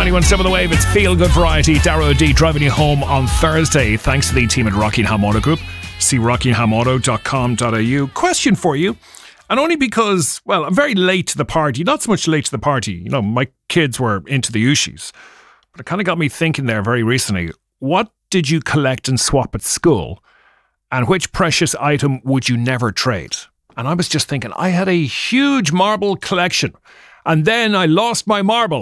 91.7 The Wave. It's Feel Good Variety. Darrow O'D driving you home on Thursday. Thanks to the team at Rockingham Auto Group. See rockinghamauto.com.au. Question for you. And only because, well, I'm very late to the party. Not so much late to the party. You know, my kids were into the Ushis. But it kind of got me thinking there very recently. What did you collect and swap at school? And which precious item would you never trade? And I was just thinking, I had a huge marble collection. And then I lost my marbles.